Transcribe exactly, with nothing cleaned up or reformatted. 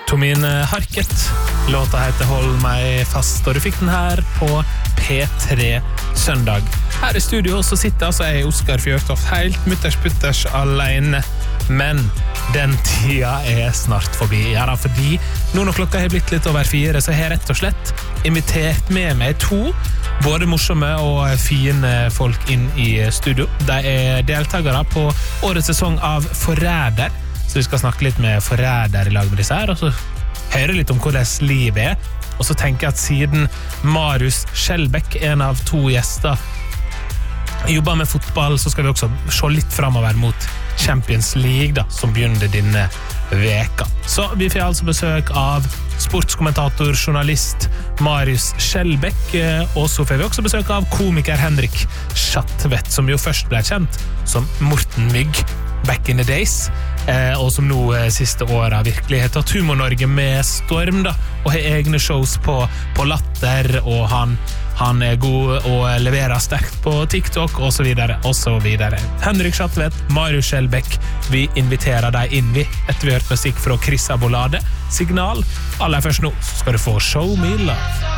Tomin Harket. Låta heter Hold meg fast, og du fikk den her på P tre søndag. Her i studio så sitter altså jeg, Oskar Fjørtoft, helt mutters-putters alene. Men den tida er snart forbi. Ja da, fordi nå når klokka har blitt litt over fire, så har jeg rett og slett invitert med meg to både morsomme og fine folk inn i studio. De er deltakere på årets sesong av Forræder, så vi skal snakke litt med Forræder i lag med disse her, og så høre litt om hvordan livet er. Og så tenker jeg at siden Marius Skjelbæk, en av to gjester, jobber med fotball, så skal vi også se litt fremover mot Champions League da, som begynner denne veka. Så vi får altså besøk av sportskommentator, journalist Marius Skjelbæk, og så får vi også besøk av komiker Henrik Schatvedt, som jo først ble kjent som Morten Mygg back in the days, eh, og som nå eh, siste året virkelig har tatt Humor-Norge med storm da, og har egne shows på, på Latter, og han, han er god og leverer sterkt på TikTok, og så videre, og så videre. Henrik Schatvedt, Marius Skjelbæk, vi inviterer deg inn vi, etter vi har hørt musikk fra Chris Abolade, Signal. Aller først nå, så skal du få Show Me Love.